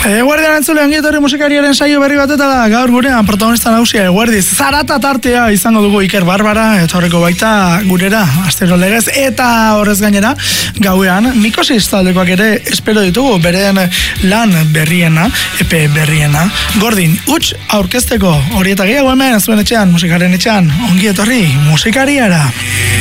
Eguerdian entzule, ongietorri musikariaren saio berri bat eta da, gaur gurean protagonista nagusia eguerdiz. Zarata tartea izango dugu Iker Barbara, etorreko baita gurera, astero legez, eta horrez gainera, gauean, Mikosis taldekoak ere espero ditugu, beren lan berriena, EP berriena, Gordin, huts aurkezteko, hori eta gehiago hemen, zuen etxean, musikaren etxean, ongietorri musikariara.